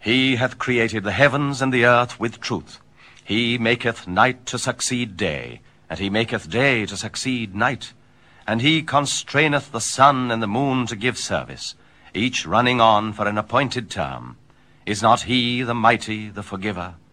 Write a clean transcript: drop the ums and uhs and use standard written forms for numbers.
He hath created the heavens and the earth with truth. He maketh night to succeed day, and he maketh day to succeed night. And he constraineth the sun and the moon to give service, each running on for an appointed term. Is not he the mighty, the forgiver?